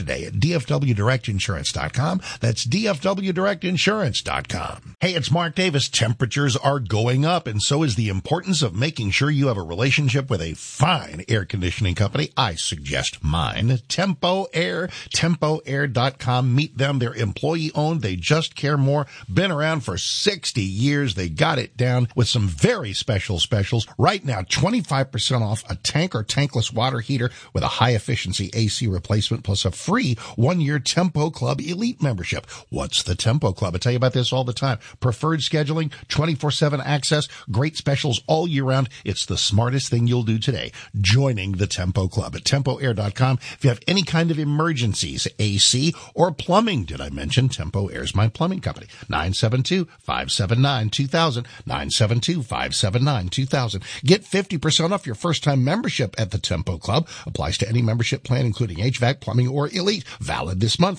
today at dfwdirectinsurance.com. That's dfwdirectinsurance.com. Hey, it's Mark Davis. Temperatures are going up, and so is the importance of making sure you have a relationship with a fine air conditioning company. I suggest mine, Tempo Air, TempoAir.com. Meet them. They're employee-owned. They just care more. Been around for 60 years. They got it down with some very special specials. Right now, 25% off a tank or tankless water heater with a high-efficiency AC replacement plus a free 1-year Tempo Club Elite membership. What's the Tempo Club? I tell you about this all the time. Preferred scheduling, 24/7 access, great specials all year round. It's the smartest thing you'll do today, joining the Tempo Club at TempoAir.com. If you have any kind of emergencies, AC or plumbing, did I mention Tempo Air's my plumbing company? 972-579-2000, 972-579-2000. Get 50% off your first-time membership at the Tempo Club. Applies to any membership plan, including HVAC, plumbing, or Elite. Valid this month,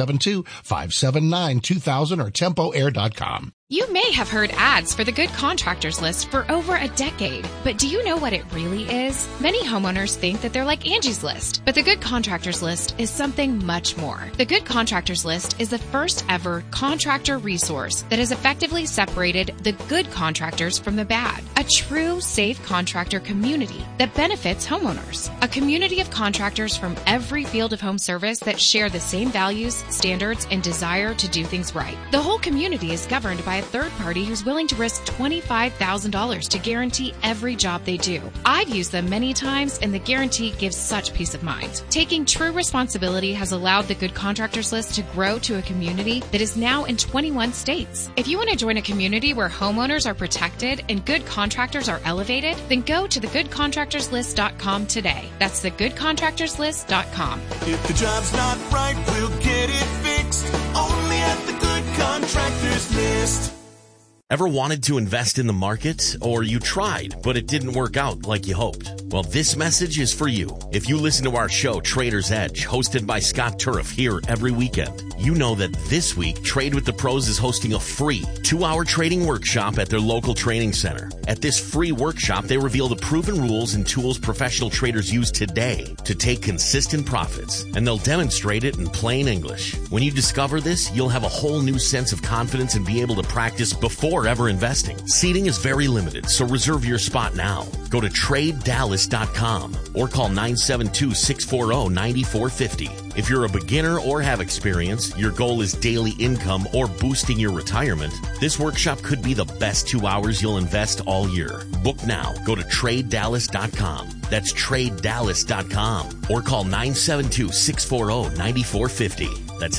972-579-2000 or TempoAir.com. You may have heard ads for the Good Contractors List for over a decade, but do you know what it really is? Many homeowners think that they're like Angie's List, but the Good Contractors List is something much more. The Good Contractors List is the first ever contractor resource that has effectively separated the good contractors from the bad. A true safe contractor community that benefits homeowners. A community of contractors from every field of home service that share the same values, standards, and desire to do things right. The whole community is governed by a third party who's willing to risk $25,000 to guarantee every job they do. I've used them many times, and the guarantee gives such peace of mind. Taking true responsibility has allowed the Good Contractors List to grow to a community that is now in 21 states. If you want to join a community where homeowners are protected and good contractors are elevated, then go to thegoodcontractorslist.com today. That's thegoodcontractorslist.com. If the job's not right, we'll get it fixed. Only at the Good Contractors List. Ever wanted to invest in the market? Or you tried, but it didn't work out like you hoped? Well, this message is for you. If you listen to our show, Trader's Edge, hosted by Scott Turf here every weekend, you know that this week, Trade with the Pros is hosting a free 2-hour trading workshop at their local training center. At this free workshop, they reveal the proven rules and tools professional traders use today to take consistent profits, and they'll demonstrate it in plain English. When you discover this, you'll have a whole new sense of confidence and be able to practice before ever investing. Seating is very limited, so reserve your spot now. Go to TradeDallas.com or call 972-640-9450. If you're a beginner or have experience, your goal is daily income or boosting your retirement, this workshop could be the best 2 hours you'll invest all year. Book now. Go to TradeDallas.com. That's TradeDallas.com or call 972-640-9450. That's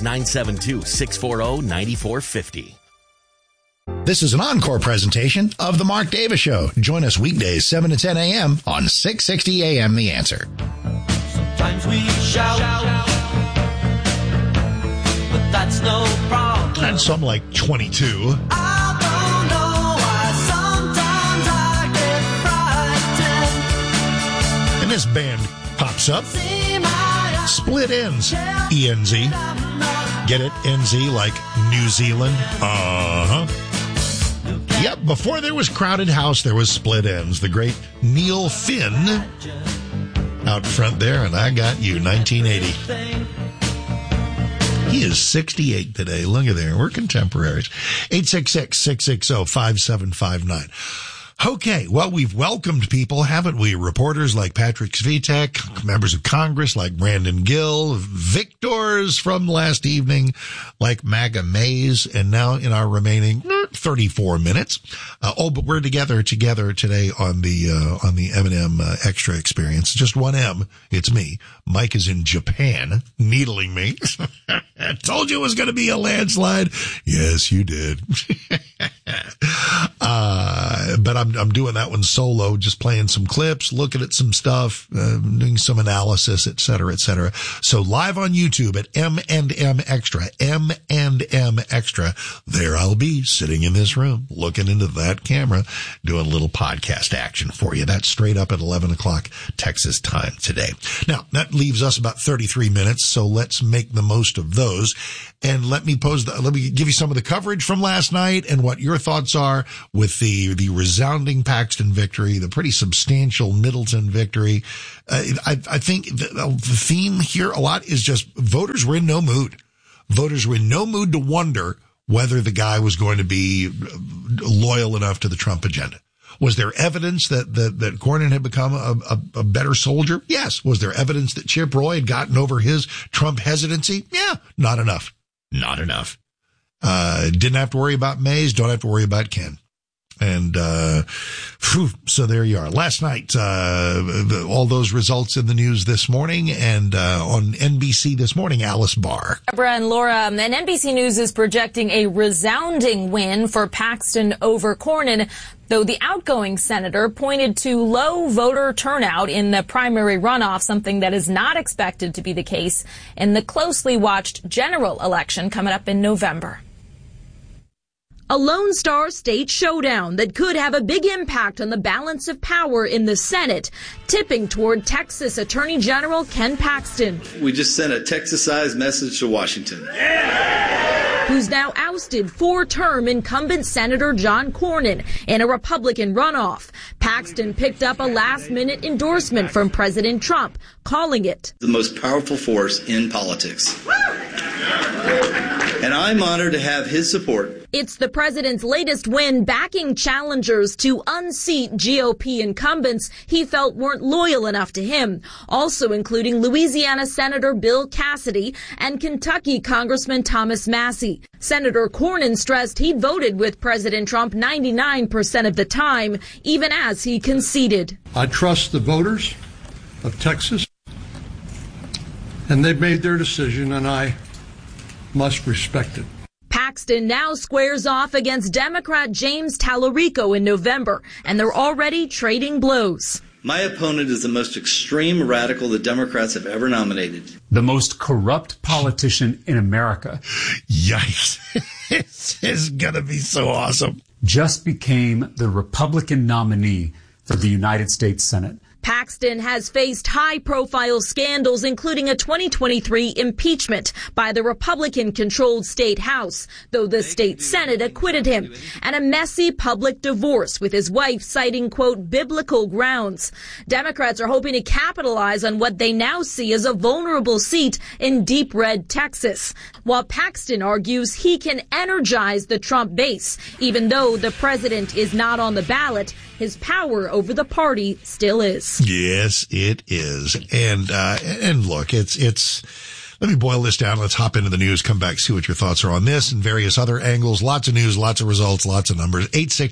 972-640-9450. This is an encore presentation of The Mark Davis Show. Join us weekdays 7 to 10 a.m. on 660 a.m. The Answer. Sometimes we shout, but that's no problem. That's something like 22. I don't know why sometimes I get frightened. And this band pops up. Split Ends. E-N-Z. Get it? N-Z like New Zealand? Uh-huh. Yep, before there was Crowded House, there was Split Ends. The great Neil Finn out front there, and I Got You, 1980. He is 68 today. Look at there. We're contemporaries. 866-660-5759. Okay, well, we've welcomed people, haven't we? Reporters like Patrick Svitek, members of Congress like Brandon Gill, victors from last evening like MAGA Mays, and now in our remaining 34 minutes. But we're together today on the M&M Extra Experience. Just one M. It's me. Mike is in Japan, needling me. I told you it was going to be a landslide. Yes, you did. But I'm doing that one solo, just playing some clips, looking at some stuff, doing some analysis, et cetera, et cetera. So live on YouTube at M&M Extra, M&M Extra. There I'll be sitting in this room, looking into that camera, doing a little podcast action for you. That's straight up at 11 o'clock Texas time today. Now, that leaves us about 33 minutes, so let's make the most of those. And let me give you some of the coverage from last night and what your thoughts are with the resounding Paxton victory, the pretty substantial Middleton victory. I think the theme here a lot is just voters were in no mood. Voters were in no mood to wonder whether the guy was going to be loyal enough to the Trump agenda. Was there evidence that Cornyn had become a better soldier? Yes. Was there evidence that Chip Roy had gotten over his Trump hesitancy? Yeah, not enough. Not enough. Didn't have to worry about Mays. Don't have to worry about Ken. And, so there you are. Last night, all those results in the news this morning, and, on NBC this morning, Alice Barr. Barbara and Laura, and NBC News is projecting a resounding win for Paxton over Cornyn, though the outgoing senator pointed to low voter turnout in the primary runoff, something that is not expected to be the case in the closely watched general election coming up in November. A Lone Star State showdown that could have a big impact on the balance of power in the Senate, tipping toward Texas Attorney General Ken Paxton. We just sent a Texas-sized message to Washington. Who's now ousted four-term incumbent Senator John Cornyn in a Republican runoff. Paxton picked up a last-minute endorsement from President Trump, calling it the most powerful force in politics. And I'm honored to have his support. It's the president's latest win backing challengers to unseat GOP incumbents he felt weren't loyal enough to him, also including Louisiana Senator Bill Cassidy and Kentucky Congressman Thomas Massie. Senator Cornyn stressed he'd voted with President Trump 99% of the time, even as he conceded. I trust the voters of Texas, and they've made their decision, and I must respect it. Paxton now squares off against Democrat James Tallarico in November, and they're already trading blows. My opponent is the most extreme radical the Democrats have ever nominated. The most corrupt politician in America. Yikes. This is going to be so awesome. Just became the Republican nominee for the United States Senate. Paxton has faced high-profile scandals, including a 2023 impeachment by the Republican-controlled state House, though the state Senate acquitted him, and a messy public divorce with his wife citing, quote, biblical grounds. Democrats are hoping to capitalize on what they now see as a vulnerable seat in deep red Texas, while Paxton argues he can energize the Trump base. Even though the president is not on the ballot, his power over the party still is. Yes, it is. And look, it's, let me boil this down. Let's hop into the news, come back, see what your thoughts are on this and various other angles. Lots of news, lots of results, lots of numbers.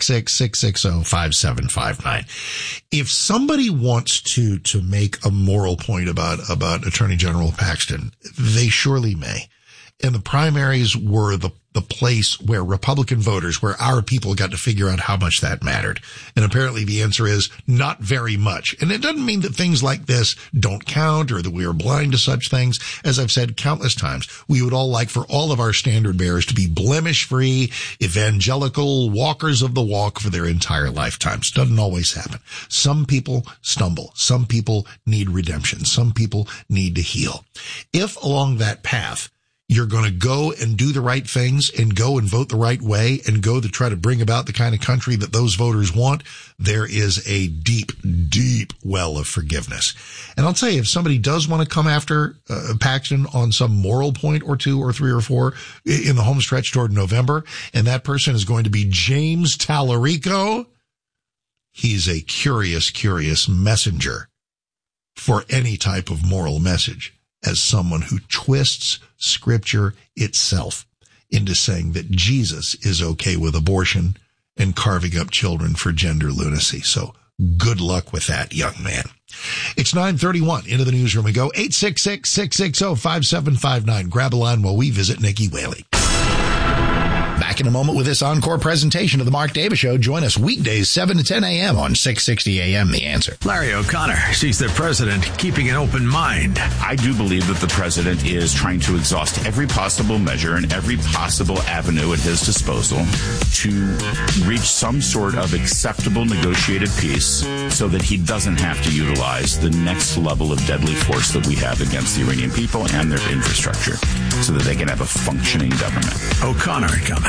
866-660-5759. If somebody wants to make a moral point about Attorney General Paxton, they surely may. And the primaries were the place where Republican voters, where our people got to figure out how much that mattered. And apparently the answer is not very much. And it doesn't mean that things like this don't count or that we are blind to such things. As I've said countless times, we would all like for all of our standard bearers to be blemish-free, evangelical walkers of the walk for their entire lifetimes. Doesn't always happen. Some people stumble. Some people need redemption. Some people need to heal. If along that path, you're going to go and do the right things and go and vote the right way and go to try to bring about the kind of country that those voters want, there is a deep, deep well of forgiveness. And I'll tell you, if somebody does want to come after Paxton on some moral point or two or three or four in the home stretch toward November, and that person is going to be James Tallarico, he's a curious messenger for any type of moral message, as someone who twists Scripture itself into saying that Jesus is okay with abortion and carving up children for gender lunacy. So good luck with that, young man. It's 9:31. Into the newsroom we go. 866-660-5759. Grab a line while we visit Nikki Whaley. Back in a moment with this encore presentation of the Mark Davis Show. Join us weekdays 7 to 10 a.m. on 660 a.m. The Answer. Larry O'Connor sees the president keeping an open mind. I do believe that the president is trying to exhaust every possible measure and every possible avenue at his disposal to reach some sort of acceptable negotiated peace so that he doesn't have to utilize the next level of deadly force that we have against the Iranian people and their infrastructure so that they can have a functioning government. O'Connor coming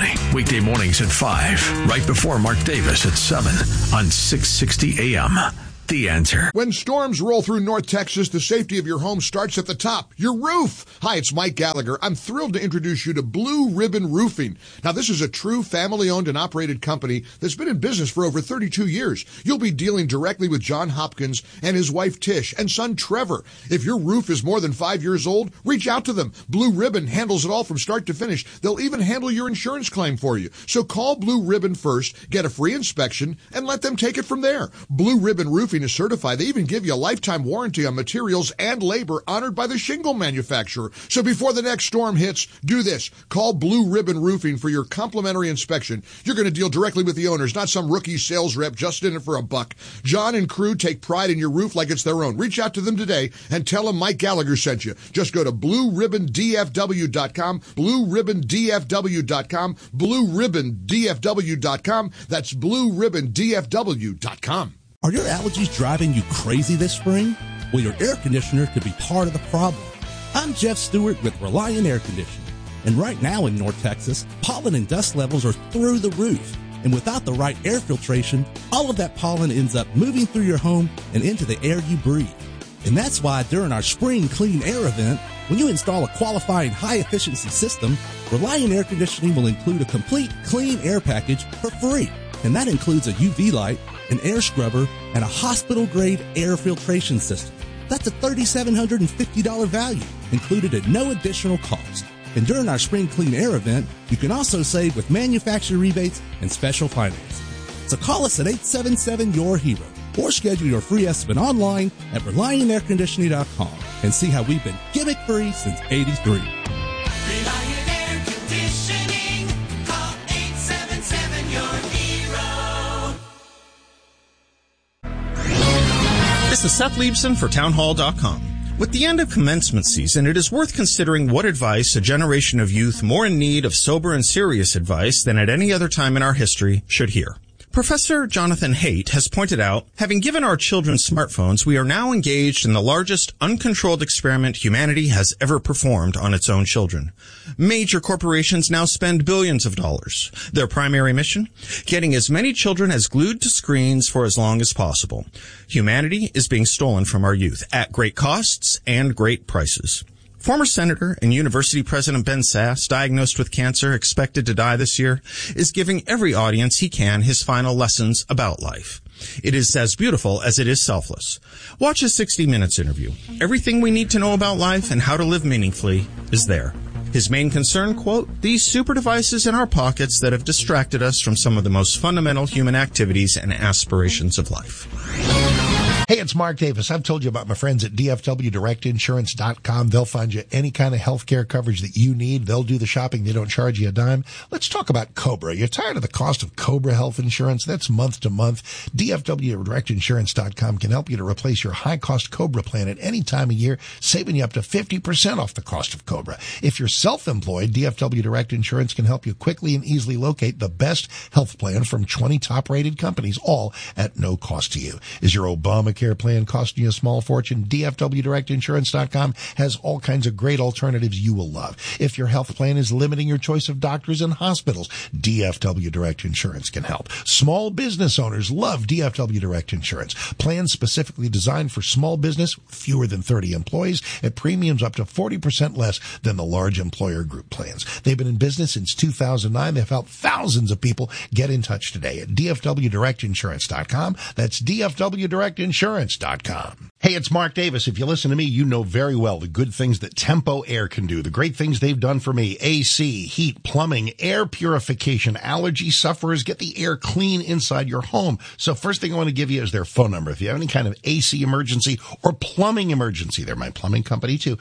Money. Weekday mornings at 5, right before Mark Davis at 7 on 660 AM. The Answer. When storms roll through North Texas, the safety of your home starts at the top, your roof. Hi, it's Mike Gallagher. I'm thrilled to introduce you to Blue Ribbon Roofing. Now, this is a true family-owned and operated company that's been in business for over 32 years. You'll be dealing directly with John Hopkins and his wife Tish and son Trevor. If your roof is more than 5 years old, reach out to them. Blue Ribbon handles it all from start to finish. They'll even handle your insurance claim for you. So call Blue Ribbon first, get a free inspection, and let them take it from there. Blue Ribbon Roofing is certified. They even give you a lifetime warranty on materials and labor honored by the shingle manufacturer. So before the next storm hits, do this. Call Blue Ribbon Roofing for your complimentary inspection. You're going to deal directly with the owners, not some rookie sales rep just in it for a buck. John and crew take pride in your roof like it's their own. Reach out to them today and tell them Mike Gallagher sent you. Just go to BlueRibbonDFW.com, BlueRibbonDFW.com, BlueRibbonDFW.com. That's BlueRibbonDFW.com. Are your allergies driving you crazy this spring? Well, your air conditioner could be part of the problem. I'm Jeff Stewart with Reliant Air Conditioning. And right now in North Texas, pollen and dust levels are through the roof. And without the right air filtration, all of that pollen ends up moving through your home and into the air you breathe. And that's why during our Spring Clean Air event, when you install a qualifying high-efficiency system, Reliant Air Conditioning will include a complete clean air package for free. And that includes a UV light, an air scrubber, and a hospital-grade air filtration system. That's a $3,750 value, included at no additional cost. And during our Spring Clean Air event, you can also save with manufacturer rebates and special financing. So call us at 877-YOUR-HERO or schedule your free estimate online at ReliantAirConditioning.com and see how we've been gimmick-free since '83. Reliant Air Conditioning. Call 877-YOUR-HERO. This is Seth Liebson for townhall.com. With the end of commencement season, it is worth considering what advice a generation of youth more in need of sober and serious advice than at any other time in our history should hear. Professor Jonathan Haidt has pointed out, having given our children smartphones, we are now engaged in the largest uncontrolled experiment humanity has ever performed on its own children. Major corporations now spend billions of dollars. Their primary mission? Getting as many children as glued to screens for as long as possible. Humanity is being stolen from our youth at great costs and great prices. Former Senator and University President Ben Sasse, diagnosed with cancer, expected to die this year, is giving every audience he can his final lessons about life. It is as beautiful as it is selfless. Watch his 60 Minutes interview. Everything we need to know about life and how to live meaningfully is there. His main concern, quote, these super devices in our pockets that have distracted us from some of the most fundamental human activities and aspirations of life. Hey, it's Mark Davis. I've told you about my friends at DFWDirectInsurance.com. They'll find you any kind of health care coverage that you need. They'll do the shopping. They don't charge you a dime. Let's talk about Cobra. You're tired of the cost of Cobra health insurance? That's month to month. DFWDirectInsurance.com can help you to replace your high-cost Cobra plan at any time of year, saving you up to 50% off the cost of Cobra. If you're self-employed, DFW Direct Insurance can help you quickly and easily locate the best health plan from 20 top-rated companies, all at no cost to you. Is your Obamacare plan costing you a small fortune? DFWDirectInsurance.com has all kinds of great alternatives you will love. If your health plan is limiting your choice of doctors and hospitals, DFW Direct Insurance can help. Small business owners love DFW Direct Insurance. Plans specifically designed for small business, fewer than 30 employees, at premiums up to 40% less than the large employer group plans. They've been in business since 2009. They've helped thousands of people. Get in touch today at DFWDirectInsurance.com. That's DFWDirectInsurance.com. Hey, it's Mark Davis. If you listen to me, you know very well the good things that Tempo Air can do, the great things they've done for me. AC, heat, plumbing, air purification. Allergy sufferers, get the air clean inside your home. So first thing I want to give you is their phone number. If you have any kind of AC emergency or plumbing emergency, they're my plumbing company too,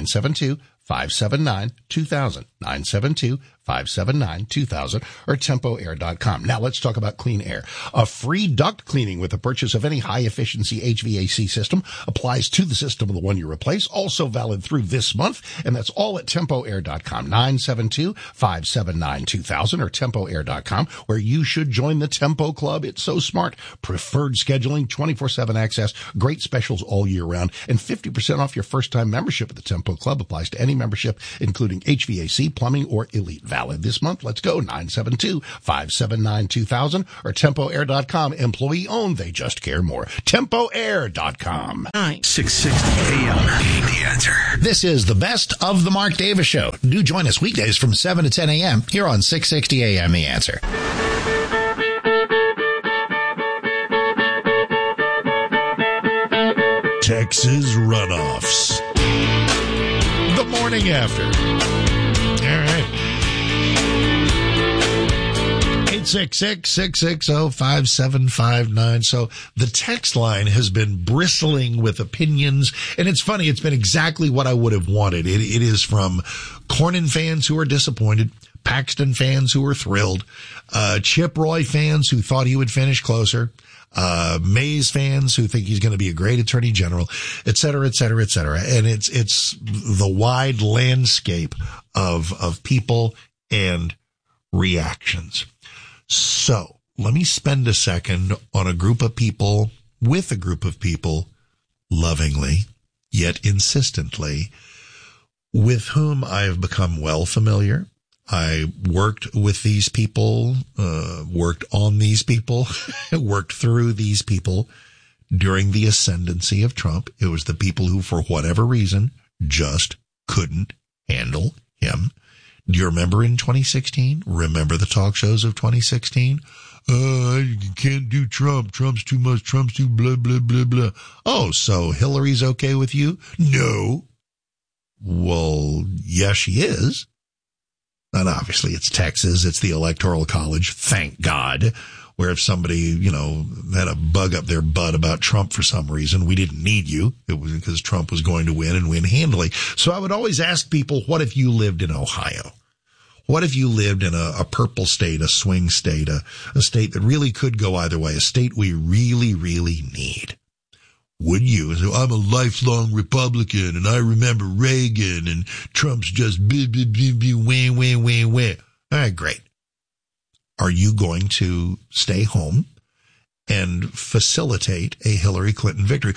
972-579-2000, 972-579-2000, or TempoAir.com. Now let's talk about clean air. A free duct cleaning with the purchase of any high-efficiency HVAC system applies to the system of the one you replace, also valid through this month, and that's all at TempoAir.com, 972-579-2000, or TempoAir.com, where you should join the Tempo Club. It's so smart. Preferred scheduling, 24/7 access, great specials all year round, and 50% off your first-time membership at the Tempo Club applies to any membership, including HVAC, plumbing, or Elite. valid this month. Let's go. 972-579-2000 or TempoAir.com. Employee owned. They just care more. TempoAir.com. 660 AM. The Answer. This is the best of the Mark Davis Show. Do join us weekdays from 7 to 10 a.m. here on 660 AM. The Answer. Texas runoffs. The morning after. All right. 866-660-5759. So the text line has been bristling with opinions, and it's funny, it's been exactly what I would have wanted. It is from Cornyn fans who are disappointed, Paxton fans who are thrilled, Chip Roy fans who thought he would finish closer, Mays fans who think he's going to be a great attorney general, et cetera, et cetera, et cetera. And it's the wide landscape of people and reactions. So let me spend a second on a group of people, with a group of people, lovingly, yet insistently, with whom I have become well familiar. I worked with these people, worked on these people, worked through these people during the ascendancy of Trump. It was the people who, for whatever reason, just couldn't handle him. Do you remember in 2016? Remember the talk shows of 2016? You can't do Trump. Trump's too much. Trump's too blah, blah, blah, blah. Oh, so Hillary's okay with you? No. Well, yes, she is. And obviously it's Texas. It's the Electoral College. Thank God. Where if somebody, had a bug up their butt about Trump for some reason, we didn't need you. It was because Trump was going to win and win handily. So I would always ask people, what if you lived in Ohio? What if you lived in a purple state, a swing state, a state that really could go either way, a state we really, really need? Would you? So I'm a lifelong Republican, and I remember Reagan, and Trump's just wah. All right, great. Are you going to stay home and facilitate a Hillary Clinton victory?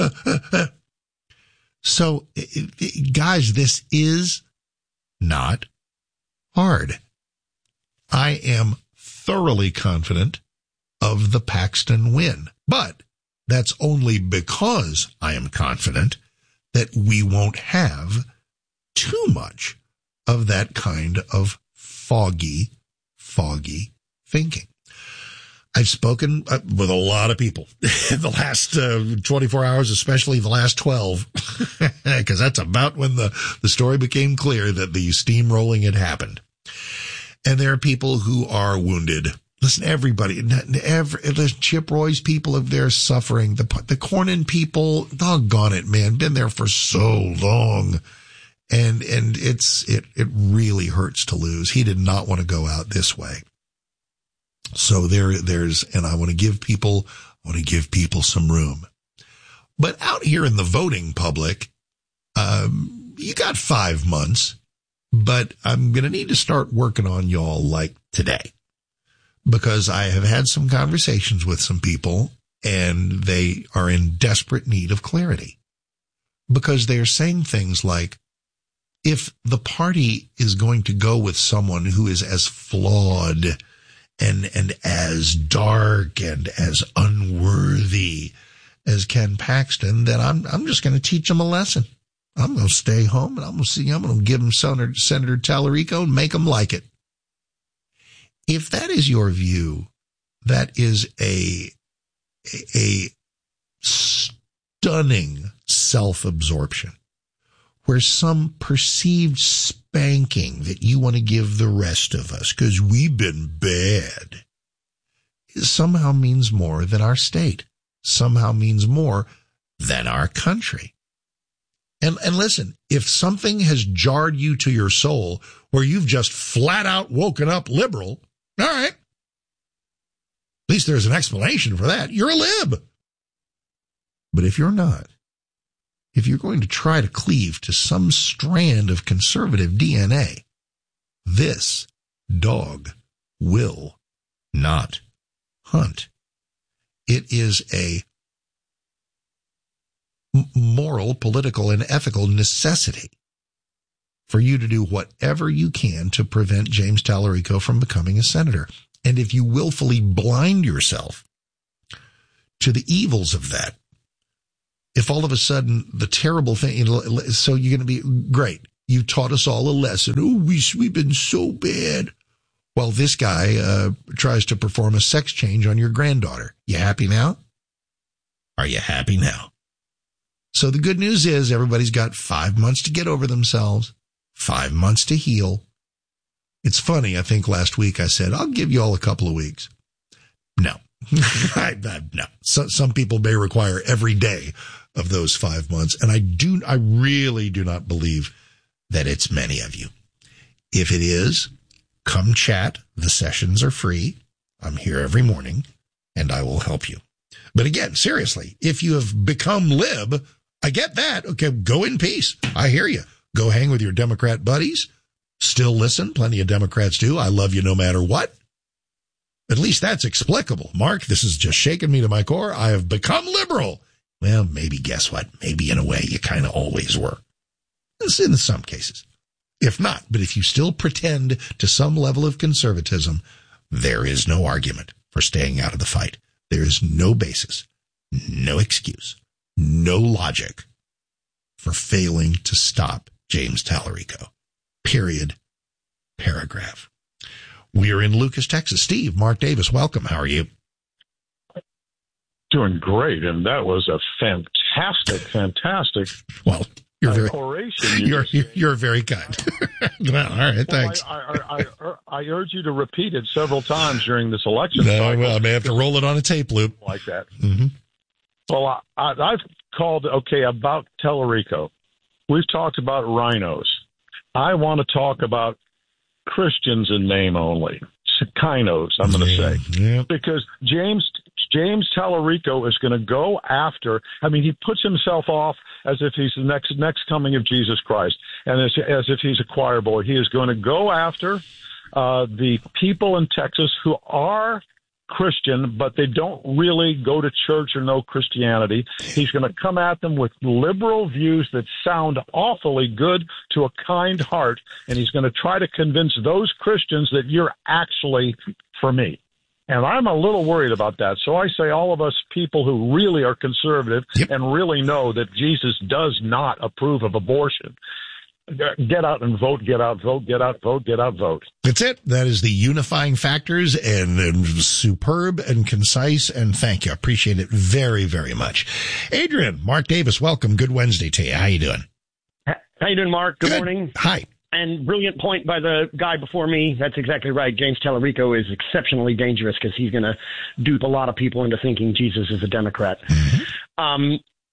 So, guys, this is not hard. I am thoroughly confident of the Paxton win, but that's only because I am confident that we won't have too much of that kind of foggy thinking. I've spoken with a lot of people in the last 24 hours, especially the last 12, because that's about when the story became clear that the steamrolling had happened. And there are people who are wounded. Listen, everybody, the Chip Roy's people, if they're suffering, the Cornyn people, doggone it, man, been there for so long. And it really hurts to lose. He did not want to go out this way. So and I want to give people some room. But out here in the voting public, you got 5 months, but I'm going to need to start working on y'all like today, because I have had some conversations with some people and they are in desperate need of clarity, because they're saying things like, if the party is going to go with someone who is as flawed and as dark and as unworthy as Ken Paxton, then I'm just going to teach them a lesson. I'm going to stay home and I'm going to give them Senator Tallarico and make them like it. If that is your view, that is a stunning self-absorption, where some perceived spanking that you want to give the rest of us because we've been bad somehow means more than our state, somehow means more than our country. And listen, if something has jarred you to your soul where you've just flat out woken up liberal, all right, at least there's an explanation for that. You're a lib. But if you're not, if you're going to try to cleave to some strand of conservative DNA, this dog will not hunt. It is a moral, political, and ethical necessity for you to do whatever you can to prevent James Tallarico from becoming a senator. And if you willfully blind yourself to the evils of that, if all of a sudden the terrible thing, so you're going to be great. You taught us all a lesson. Oh, we've been so bad. Well, this guy tries to perform a sex change on your granddaughter. You happy now? Are you happy now? So the good news is everybody's got 5 months to get over themselves, 5 months to heal. It's funny. I think last week I said, I'll give you all a couple of weeks. No. No. So, some people may require every day of those 5 months. And I really do not believe that it's many of you. If it is, come chat. The sessions are free. I'm here every morning and I will help you. But again, seriously, if you have become lib, I get that. Okay, go in peace. I hear you. Go hang with your Democrat buddies. Still listen. Plenty of Democrats do. I love you no matter what. At least that's explicable. Mark, this is just shaking me to my core. I have become liberal. Well, maybe guess what? Maybe in a way you kind of always were. It's in some cases. If not, but if you still pretend to some level of conservatism, there is no argument for staying out of the fight. There is no basis, no excuse, no logic for failing to stop James Tallarico. Period. Paragraph. We are in Lucas, Texas. Steve, Mark Davis, welcome. How are you? Doing great, and that was a fantastic. Well, you're very kind. Well, all right, thanks. I urge you to repeat it several times during this election cycle. Well, I may have to roll it on a tape loop like that. Mm-hmm. Well, I've called about Tallarico. We've talked about rhinos. I want to talk about Christians in name only. Sikinos, I'm going to say. Yeah. Because James Tallarico is going to go after, he puts himself off as if he's the next coming of Jesus Christ, and as if he's a choir boy. He is going to go after the people in Texas who are Christian, but they don't really go to church or know Christianity. He's going to come at them with liberal views that sound awfully good to a kind heart, and he's going to try to convince those Christians that you're actually for me. And I'm a little worried about that. So I say all of us people who really are conservative and really know that Jesus does not approve of abortion, get out and vote, get out, vote, get out, vote, get out, vote. That's it. That is the unifying factors, and superb and concise, and thank you. I appreciate it very, very much. Adrian, Mark Davis, welcome. Good Wednesday to you. How you doing? How you doing, Mark? Good morning. Hi. And brilliant point by the guy before me. That's exactly right. James Tallarico is exceptionally dangerous because he's going to dupe a lot of people into thinking Jesus is a Democrat. Mm-hmm.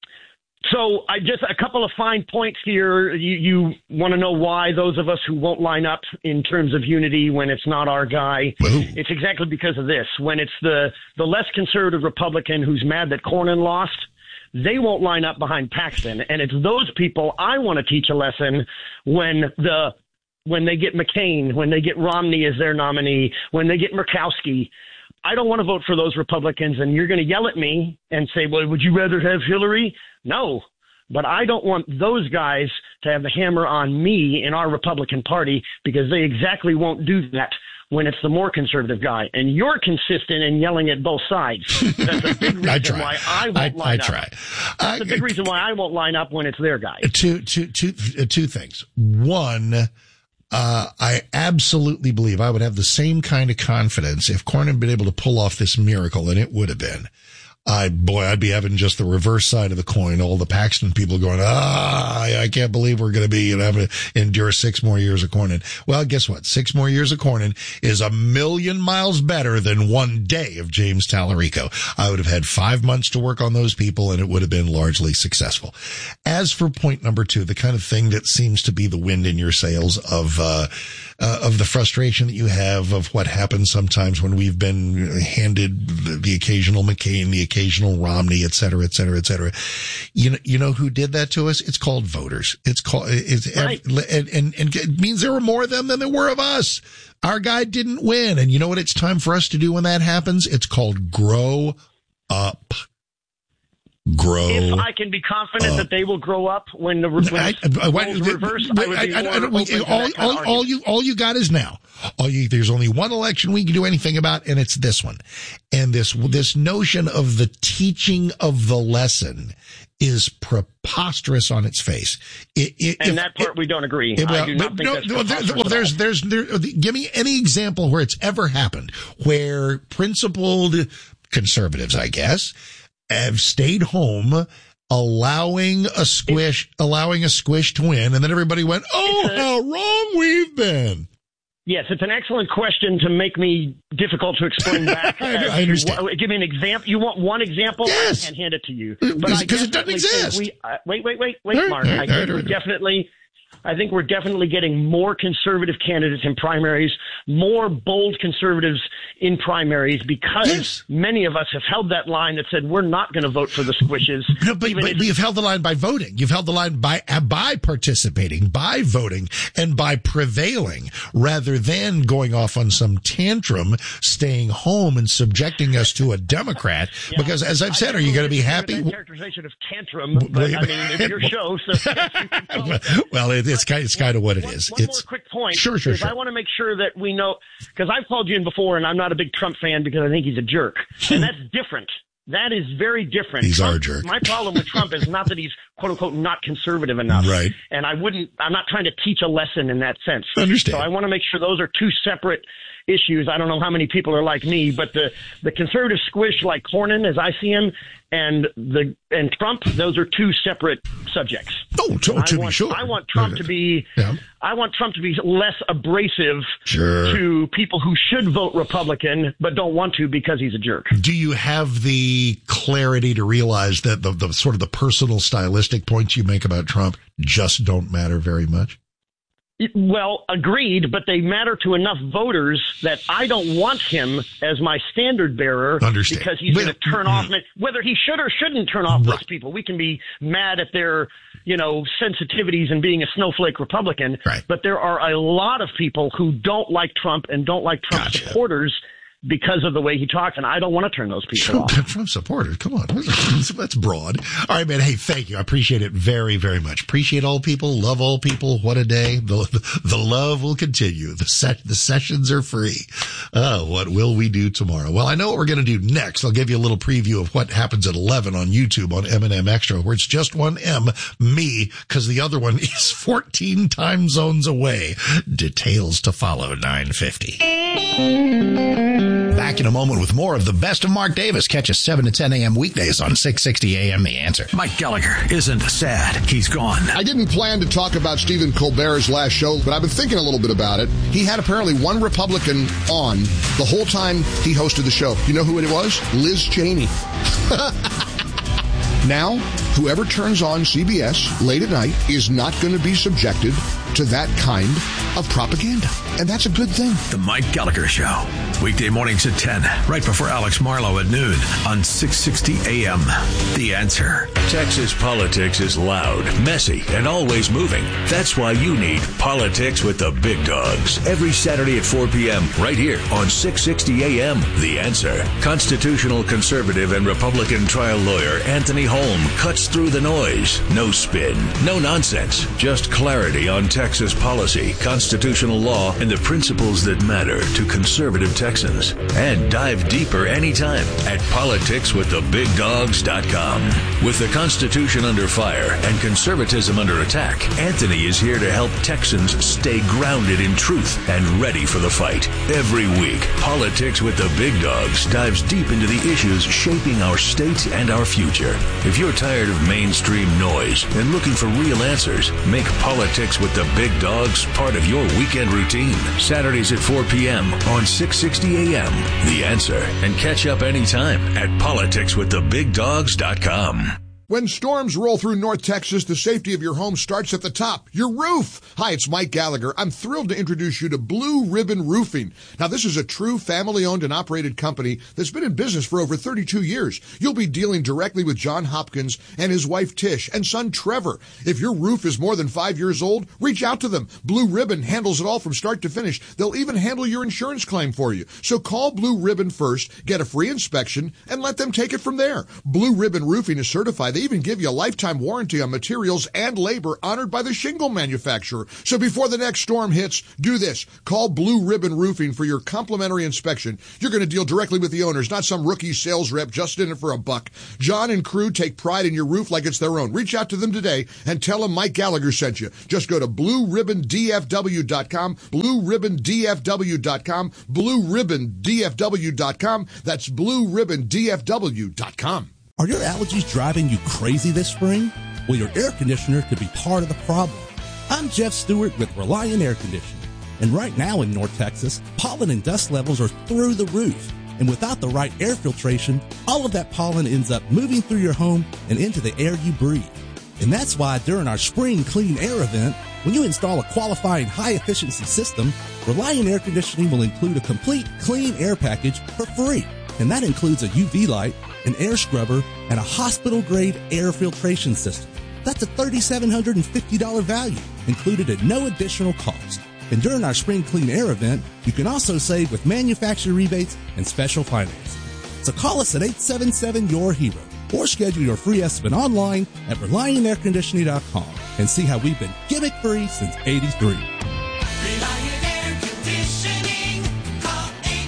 So just a couple of fine points here. You want to know why those of us who won't line up in terms of unity when it's not our guy. Ooh. It's exactly because of this. When it's the less conservative Republican who's mad that Cornyn lost, they won't line up behind Paxton. And it's those people I want to teach a lesson when they get McCain, when they get Romney as their nominee, when they get Murkowski. I don't want to vote for those Republicans, and you're going to yell at me and say, well, would you rather have Hillary? No, but I don't want those guys to have the hammer on me in our Republican Party, because they exactly won't do that when it's the more conservative guy. And you're consistent in yelling at both sides. That's a big reason why I won't line up. That's a big reason why I won't line up when it's their guy. Two things. One, I absolutely believe I would have the same kind of confidence if Cornyn had been able to pull off this miracle, and it would have been. I'd be having just the reverse side of the coin. All the Paxton people going, I can't believe we're going to be, having to endure 6 more years of Cornyn. Well, guess what? 6 more years of Cornyn is 1,000,000 miles better than 1 day of James Tallarico. I would have had 5 months to work on those people, and it would have been largely successful. As for point number 2, the kind of thing that seems to be the wind in your sails of the frustration that you have of what happens sometimes when we've been handed the occasional McCain, the occasional Romney, et cetera, et cetera, et cetera. You know who did that to us? It's called voters. Right. And it means there were more of them than there were of us. Our guy didn't win. And you know what it's time for us to do when that happens? It's called grow up. grow. If I can be confident that they will grow up when the roles reverse, I would be all you got is now. There's only one election we can do anything about, and it's this one. And this notion of the teaching of the lesson is preposterous on its face. That part we don't agree. I do not think that's preposterous. Give me any example where it's ever happened, where principled conservatives, I guess, have stayed home, allowing a squish to win, and then everybody went, how wrong we've been. Yes, it's an excellent question to make me difficult to explain back. I understand. Give me an example. You want one example? Yes. I can't hand it to you. Because it doesn't exist. Wait, Mark. I think we're definitely getting more conservative candidates in primaries, more bold conservatives in primaries, because many of us have held that line that said we're not going to vote for the squishes. No, but you've held the line by voting. You've held the line by participating, by voting, and by prevailing, rather than going off on some tantrum, staying home and subjecting us to a Democrat. Yeah, because, as I've said, are you going to be happy? Characterization of tantrum, but I mean, it's your show. So well, it's kind of what it is. One more quick point. Sure. I want to make sure that we know, because I've called you in before, and I'm not a big Trump fan because I think he's a jerk, and that's different. That is very different. He's our jerk. My problem with Trump is not that he's quote unquote not conservative enough. Right. And I'm not trying to teach a lesson in that sense. Understand. So I want to make sure those are two separate issues. I don't know how many people are like me, but the conservative squish like Cornyn, as I see him, and Trump, those are two separate subjects. To be sure. I want Trump to be less abrasive to people who should vote Republican but don't want to because he's a jerk. Do you have the clarity to realize that the sort of the personal stylistic points you make about Trump just don't matter very much? Well, agreed, but they matter to enough voters that I don't want him as my standard bearer. Understand. Because he's going to turn off, whether he should or shouldn't turn off those people. We can be mad at their, sensitivities and being a snowflake Republican, but there are a lot of people who don't like Trump and don't like Trump supporters because of the way he talks, and I don't want to turn those people off. Trump supporters, come on. That's broad. All right, man. Hey, thank you. I appreciate it very, very much. Appreciate all people. Love all people. What a day. The love will continue. The sessions are free. What will we do tomorrow? Well, I know what we're going to do next. I'll give you a little preview of what happens at 11 on YouTube on M&M Extra, where it's just one M, me, because the other one is 14 time zones away. Details to follow, 9:50. Back in a moment with more of the best of Mark Davis. Catch us 7 to 10 a.m. weekdays on 660 a.m. The Answer. Mike Gallagher isn't sad. He's gone. I didn't plan to talk about Stephen Colbert's last show, but I've been thinking a little bit about it. He had apparently one Republican on the whole time he hosted the show. You know who it was? Liz Cheney. Now, whoever turns on CBS late at night is not going to be subjected to that kind of propaganda. And that's a good thing. The Mike Gallagher Show. Weekday mornings at 10, right before Alex Marlowe at noon on 660 AM. The Answer. Texas politics is loud, messy, and always moving. That's why you need Politics with the Big Dogs. Every Saturday at 4 p.m. right here on 660 AM. The Answer. Constitutional conservative and Republican trial lawyer Anthony Holm cuts through the noise. No spin, no nonsense, just clarity on Texas policy, constitutional law, and the principles that matter to conservative Texans. And dive deeper anytime at politicswiththebigdogs.com. With the Constitution under fire and conservatism under attack, Anthony is here to help Texans stay grounded in truth and ready for the fight. Every week, Politics with the Big Dogs dives deep into the issues shaping our state and our future. If you're tired of mainstream noise and looking for real answers, make Politics with the Big Dogs part of your weekend routine. Saturdays at 4 p.m. on 660 a.m. The Answer. And catch up anytime at politicswiththebigdogs.com. When storms roll through North Texas, the safety of your home starts at the top, your roof. Hi, it's Mike Gallagher. I'm thrilled to introduce you to Blue Ribbon Roofing. Now, this is a true family-owned and operated company that's been in business for over 32 years. You'll be dealing directly with John Hopkins and his wife Tish and son Trevor. If your roof is more than 5 years old, reach out to them. Blue Ribbon handles it all from start to finish. They'll even handle your insurance claim for you. So call Blue Ribbon first, get a free inspection, and let them take it from there. Blue Ribbon Roofing is certified. They even give you a lifetime warranty on materials and labor honored by the shingle manufacturer. So before the next storm hits, do this. Call Blue Ribbon Roofing for your complimentary inspection. You're going to deal directly with the owners, not some rookie sales rep just in it for a buck. John and crew take pride in your roof like it's their own. Reach out to them today and tell them Mike Gallagher sent you. Just go to BlueRibbonDFW.com, BlueRibbonDFW.com, BlueRibbonDFW.com. That's BlueRibbonDFW.com. Are your allergies driving you crazy this spring? Well, your air conditioner could be part of the problem. I'm Jeff Stewart with Reliant Air Conditioning. And right now in North Texas, pollen and dust levels are through the roof. And without the right air filtration, all of that pollen ends up moving through your home and into the air you breathe. And that's why during our Spring Clean Air event, when you install a qualifying high-efficiency system, Reliant Air Conditioning will include a complete clean air package for free. And that includes a UV light, an air scrubber, and a hospital-grade air filtration system. That's a $3,750 value, included at no additional cost. And during our Spring Clean Air event, you can also save with manufacturer rebates and special financing. So call us at 877-YOUR-HERO or schedule your free estimate online at ReliantAirConditioning.com and see how we've been gimmick-free since '83. Reliant Air Conditioning. Call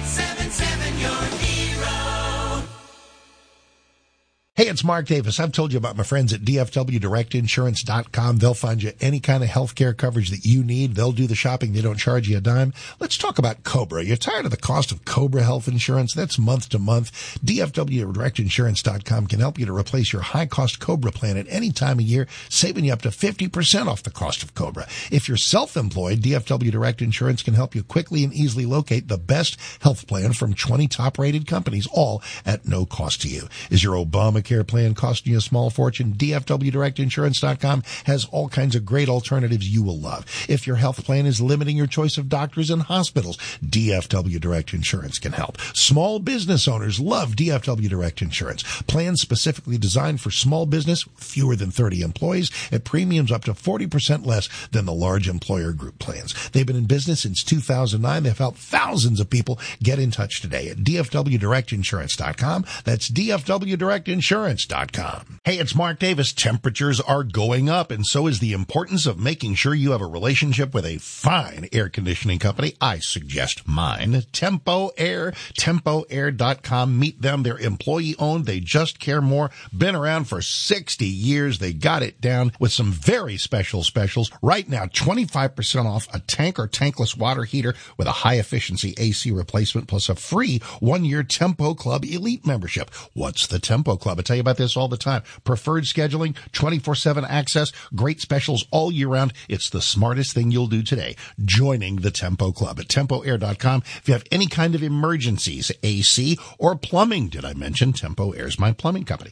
877-YOUR-HERO. Hey, it's Mark Davis. I've told you about my friends at DFWDirectInsurance.com. They'll find you any kind of health care coverage that you need. They'll do the shopping. They don't charge you a dime. Let's talk about Cobra. You're tired of the cost of Cobra health insurance? That's month to month. DFWDirectInsurance.com can help you to replace your high-cost Cobra plan at any time of year, saving you up to 50% off the cost of Cobra. If you're self-employed, DFW Direct Insurance can help you quickly and easily locate the best health plan from 20 top-rated companies, all at no cost to you. Is your Obamacare plan costing you a small fortune? DFWDirectInsurance.com has all kinds of great alternatives you will love. If your health plan is limiting your choice of doctors and hospitals, DFW Direct Insurance can help. Small business owners love DFW Direct Insurance. Plans specifically designed for small business, fewer than 30 employees, at premiums up to 40% less than the large employer group plans. They've been in business since 2009. They've helped thousands of people. Get in touch today at DFWDirectInsurance.com. That's DFWDirectInsurance.com. Hey, it's Mark Davis. Temperatures are going up, and so is the importance of making sure you have a relationship with a fine air conditioning company. I suggest mine. Tempo Air, TempoAir.com. Meet them. They're employee-owned. They just care more. Been around for 60 years. They got it down with some very special specials. Right now, 25% off a tank or tankless water heater with a high-efficiency AC replacement, plus a free 1-year Tempo Club Elite membership. What's the Tempo Club? I tell you about this all the time. Preferred scheduling, 24/7 access, great specials all year round. It's the smartest thing you'll do today, joining the Tempo Club at TempoAir.com. If you have any kind of emergencies, AC or plumbing, did I mention Tempo Air's my plumbing company?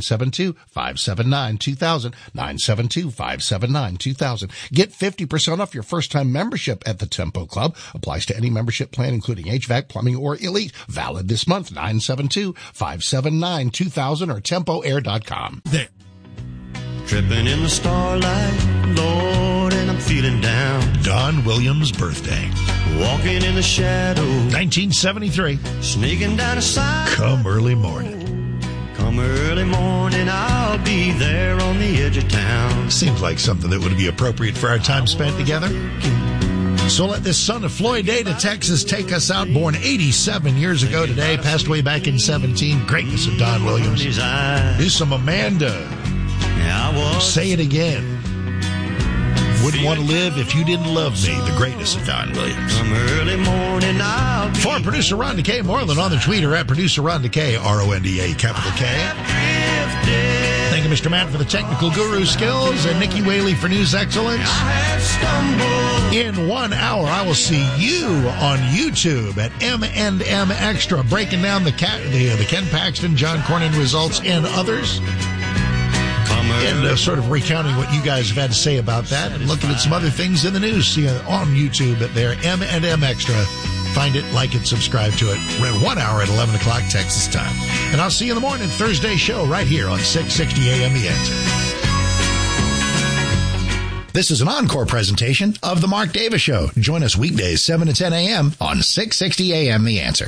972-579-2000, 972-579-2000. Get 50% off your first-time membership at the Tempo Club. Applies to any membership plan, including HVAC, plumbing, or Elite. Valid this month, 972-579-2000 or TempoAir.com. There. Tripping in the starlight, Lord, and I'm feeling down. Don Williams' birthday. Walking in the shadow, 1973. Sneaking down a side. Come early morning. Come early morning, I'll be there on the edge of town. Seems like something that would be appropriate for our time spent together. So let this son of Floyd Day to Texas take us out. Born 87 years ago today, passed away back in 17. Greatness of Don Williams. Here's some Amanda. Say it again. Wouldn't want to live if you didn't love me. The greatness of Don Williams. Early morning, for producer Ron DeKay, Moreland on the Twitter at producer Ron DeKay, RONDA, capital K. Thank you, Mr. Matt, for the technical guru skills, and Nikki Whaley for news excellence. In 1 hour, I will see you on YouTube at M&M Extra, breaking down the Ken Paxton, John Cornyn results, and others. And sort of recounting what you guys have had to say about that and looking at some other things in the news. See it on YouTube at there, M&M Extra. Find it, like it, subscribe to it. We're at 1 hour at 11 o'clock Texas time. And I'll see you in the morning, Thursday show, right here on 660 AM The Answer. This is an encore presentation of The Mark Davis Show. Join us weekdays, 7 to 10 a.m. on 660 AM The Answer.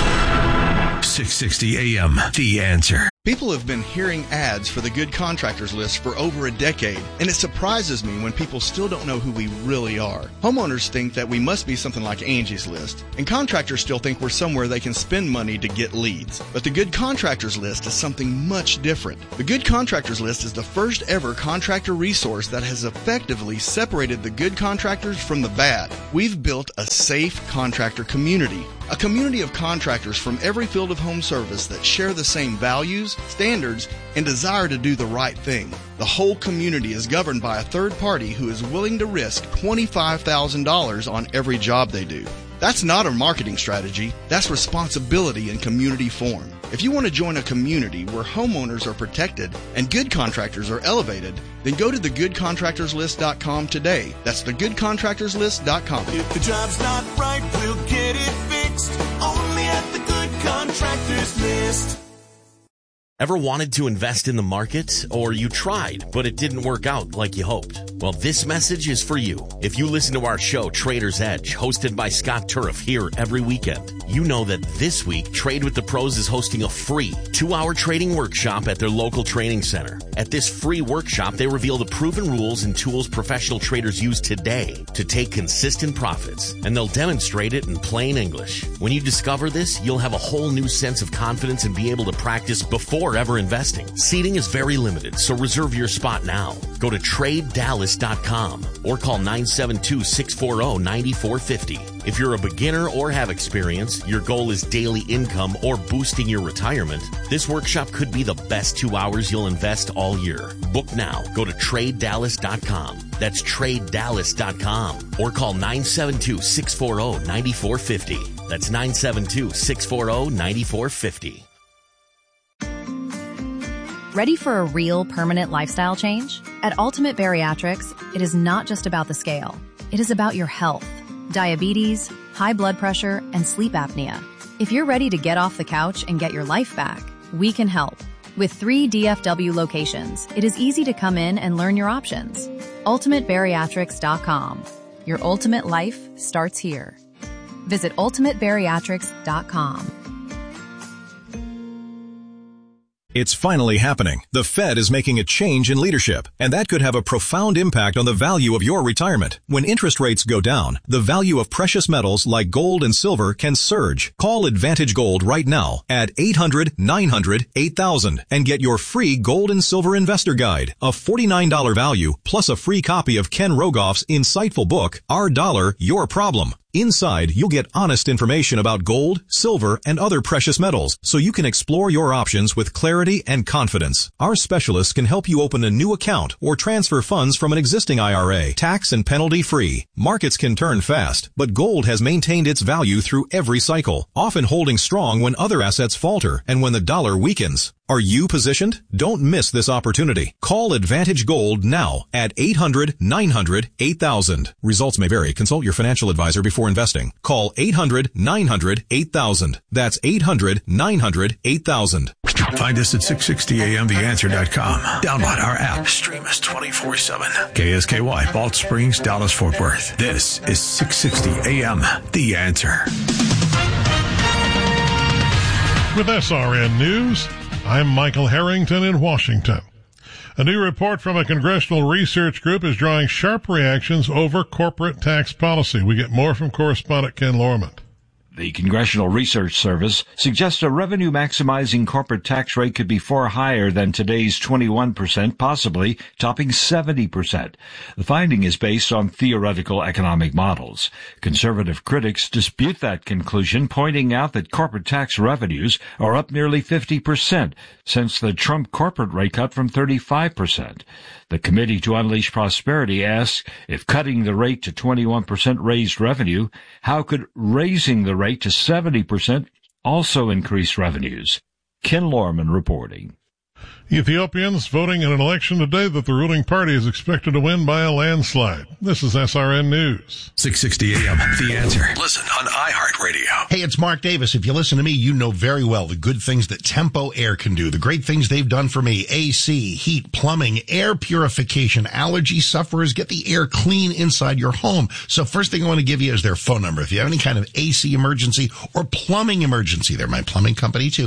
660 AM The Answer. People have been hearing ads for the Good Contractors List for over a decade, and it surprises me when people still don't know who we really are. Homeowners think that we must be something like Angie's List, and contractors still think we're somewhere they can spend money to get leads. But the Good Contractors List is something much different. The Good Contractors List is the first ever contractor resource that has effectively separated the good contractors from the bad. We've built a safe contractor community. A community of contractors from every field of home service that share the same values, standards, and desire to do the right thing. The whole community is governed by a third party who is willing to risk $25,000 on every job they do. That's not a marketing strategy. That's responsibility in community form. If you want to join a community where homeowners are protected and good contractors are elevated, then go to thegoodcontractorslist.com today. That's thegoodcontractorslist.com. If the job's not right, we'll get it fixed. Only at the Good Contractors List. Ever wanted to invest in the market? Or you tried, but it didn't work out like you hoped? Well, this message is for you. If you listen to our show, Trader's Edge, hosted by Scott Turf here every weekend, you know that this week, Trade with the Pros is hosting a free 2-hour trading workshop at their local training center. At this free workshop, they reveal the proven rules and tools professional traders use today to take consistent profits, and they'll demonstrate it in plain English. When you discover this, you'll have a whole new sense of confidence and be able to practice before ever investing. Seating is very limited, so reserve your spot now. Go to TradeDallas.com or call 972-640-9450. If you're a beginner or have experience, your goal is daily income or boosting your retirement, this workshop could be the best 2 hours you'll invest all year. Book now. Go to TradeDallas.com. That's TradeDallas.com or call 972-640-9450. That's 972-640-9450. Ready for a real permanent lifestyle change? At Ultimate Bariatrics, it is not just about the scale. It is about your health, diabetes, high blood pressure, and sleep apnea. If you're ready to get off the couch and get your life back, we can help. With 3 DFW locations, it is easy to come in and learn your options. UltimateBariatrics.com. Your ultimate life starts here. Visit UltimateBariatrics.com. It's finally happening. The Fed is making a change in leadership, and that could have a profound impact on the value of your retirement. When interest rates go down, the value of precious metals like gold and silver can surge. Call Advantage Gold right now at 800-900-8000 and get your free gold and silver investor guide, a $49 value, plus a free copy of Ken Rogoff's insightful book, Our Dollar, Your Problem. Inside, you'll get honest information about gold, silver, and other precious metals, so you can explore your options with clarity and confidence. Our specialists can help you open a new account or transfer funds from an existing IRA, tax and penalty free. Markets can turn fast, but gold has maintained its value through every cycle, often holding strong when other assets falter and when the dollar weakens. Are you positioned? Don't miss this opportunity. Call Advantage Gold now at 800-900-8000. Results may vary. Consult your financial advisor before investing. Call 800-900-8000. That's 800-900-8000. Find us at 660amtheanswer.com. Download our app. Stream us 24/7. KSKY, Balch Springs, Dallas, Fort Worth. This is 660 AM, The Answer. With SRN News, I'm Michael Harrington in Washington. A new report from a congressional research group is drawing sharp reactions over corporate tax policy. We get more from correspondent Ken Lorman. The Congressional Research Service suggests a revenue-maximizing corporate tax rate could be far higher than today's 21%, possibly topping 70%. The finding is based on theoretical economic models. Conservative critics dispute that conclusion, pointing out that corporate tax revenues are up nearly 50% since the Trump corporate rate cut from 35%. The Committee to Unleash Prosperity asks, if cutting the rate to 21% raised revenue, how could raising the rate to 70% also increase revenues? Ken Lorman reporting. Ethiopians voting in an election today that the ruling party is expected to win by a landslide. This is SRN News. 660 AM, The Answer. Listen on iHeartRadio. Hey, it's Mark Davis. If you listen to me, you know very well the good things that Tempo Air can do. The great things they've done for me. AC, heat, plumbing, air purification. Allergy sufferers get the air clean inside your home. So first thing I want to give you is their phone number. If you have any kind of AC emergency or plumbing emergency, they're my plumbing company too.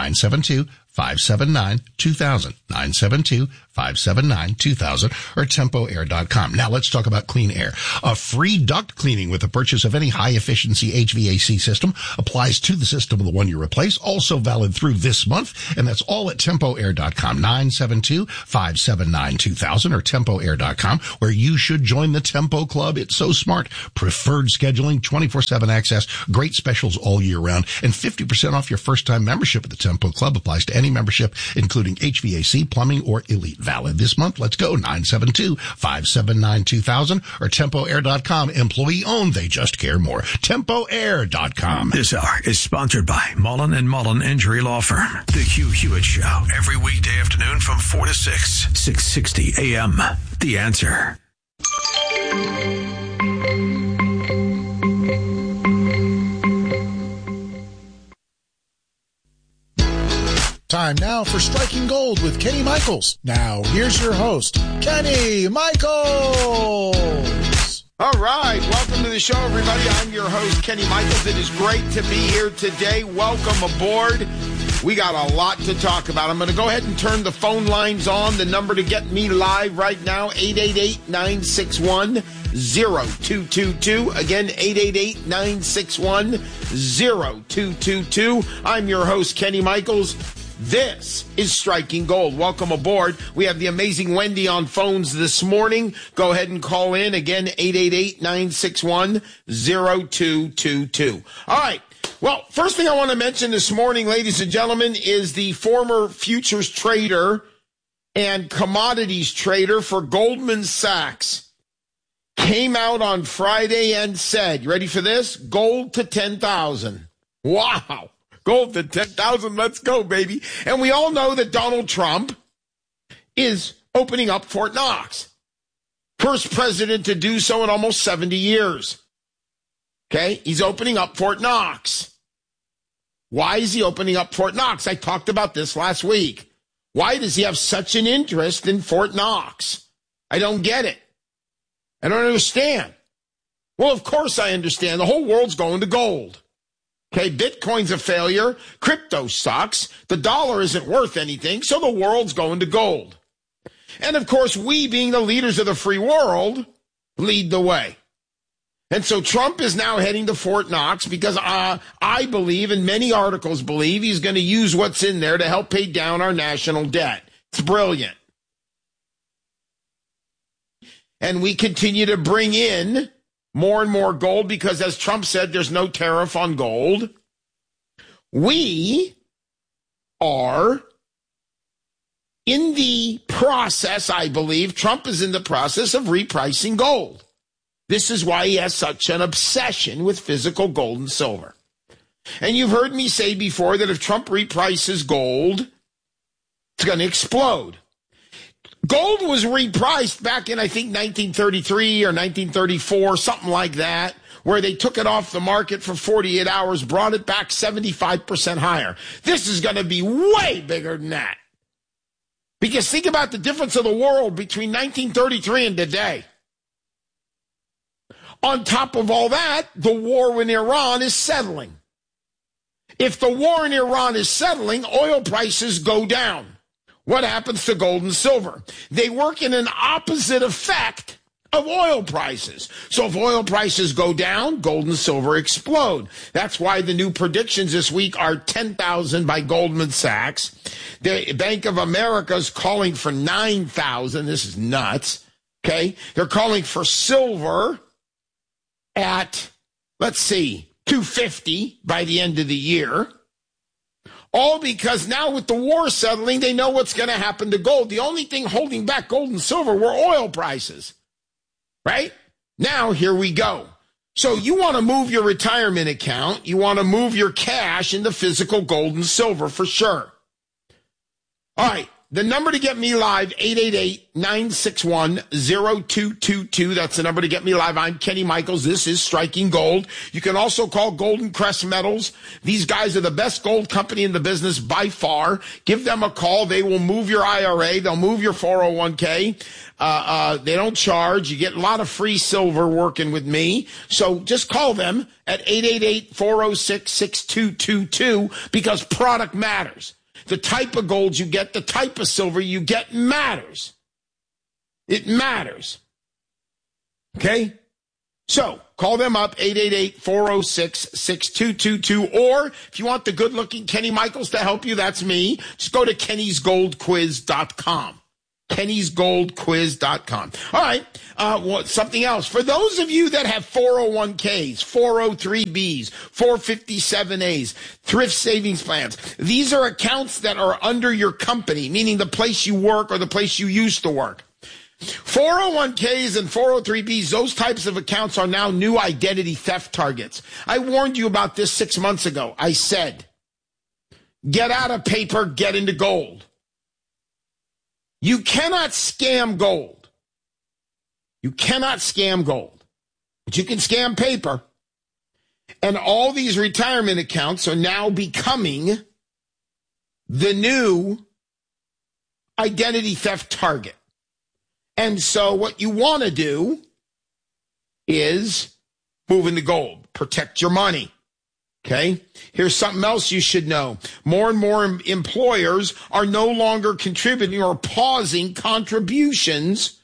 972-579-2000. 972-579-2000 or TempoAir.com. Now let's talk about clean air. A free duct cleaning with the purchase of any high-efficiency HVAC system applies to the system of the one you replace. Also valid through this month, and that's all at TempoAir.com. 972-579-2000 or TempoAir.com, where you should join the Tempo Club. It's so smart. Preferred scheduling, 24/7 access, great specials all year round, and 50% off your first-time membership at the Tempo Club applies to any membership, including HVAC, plumbing, or Elite. Valid this month. Let's go. 972-579-2000 or TempoAir.com. Employee owned. They just care more. TempoAir.com. This hour is sponsored by Mullen & Mullen Injury Law Firm. The Hugh Hewitt Show. Every weekday afternoon from 4 to 6. 660 AM. The Answer. Time now for Striking Gold with Kenny Michaels. Now, here's your host, Kenny Michaels. All right. Welcome to the show, everybody. I'm your host, Kenny Michaels. It is great to be here today. Welcome aboard. We got a lot to talk about. I'm going to go ahead and turn the phone lines on. The number to get me live right now, 888-961-0222. Again, 888-961-0222. I'm your host, Kenny Michaels. This is Striking Gold. Welcome aboard. We have the amazing Wendy on phones this morning. Go ahead and call in. Again, 888-961-0222. All right. Well, first thing I want to mention this morning, ladies and gentlemen, is the former futures trader and commodities trader for Goldman Sachs came out on Friday and said, you ready for this? Gold to 10,000. Wow. Gold to 10,000. Let's go, baby. And we all know that Donald Trump is opening up Fort Knox. First president to do so in almost 70 years. Okay? He's opening up Fort Knox. Why is he opening up Fort Knox? I talked about this last week. Why does he have such an interest in Fort Knox? I don't get it. I don't understand. Well, of course I understand. The whole world's going to gold. Okay, Bitcoin's a failure. Crypto sucks. The dollar isn't worth anything, so the world's going to gold. And, of course, we, being the leaders of the free world, lead the way. And so Trump is now heading to Fort Knox because I believe, and many articles believe, he's going to use what's in there to help pay down our national debt. It's brilliant. And we continue to bring in more and more gold because, as Trump said, there's no tariff on gold. We are in the process, I believe, Trump is in the process of repricing gold. This is why he has such an obsession with physical gold and silver. And you've heard me say before that if Trump reprices gold, it's going to explode. Gold was repriced back in, I think, 1933 or 1934, something like that, where they took it off the market for 48 hours, brought it back 75% higher. This is going to be way bigger than that. Because think about the difference of the world between 1933 and today. On top of all that, the war in Iran is settling. If the war in Iran is settling, oil prices go down. What happens to gold and silver? They work in an opposite effect of oil prices. So if oil prices go down, gold and silver explode. That's why the new predictions this week are 10,000 by Goldman Sachs. The Bank of America is calling for 9,000. This is nuts. Okay? They're calling for silver at, let's see, 250 by the end of the year. All because now with the war settling, they know what's going to happen to gold. The only thing holding back gold and silver were oil prices, right? Now, here we go. So you want to move your retirement account. You want to move your cash into physical gold and silver for sure. All right. the number to get me live, 888-961-0222. That's the number to get me live. I'm Kenny Michaels. This is Striking Gold. You can also call Golden Crest Metals. These guys are the best gold company in the business by far. Give them a call. They will move your IRA. They'll move your 401k. They don't charge. You get a lot of free silver working with me. So just call them at 888-406-6222 because product matters. The type of gold you get, the type of silver you get matters. It matters. Okay? So call them up, 888-406-6222. Or if you want the good-looking Kenny Michaels to help you, that's me. Just go to kennysgoldquiz.com. kennysgoldquiz.com. All right, something else. For those of you that have 401ks, 403bs, 457as, thrift savings plans, these are accounts that are under your company, meaning the place you work or the place you used to work. 401ks and 403bs, those types of accounts are now new identity theft targets. I warned you about this 6 months ago. I said, get out of paper, get into gold. You cannot scam gold. You cannot scam gold. But you can scam paper. And all these retirement accounts are now becoming the new identity theft target. And so what you want to do is move into gold. Protect your money. Okay, here's something else you should know. More and more employers are no longer contributing or pausing contributions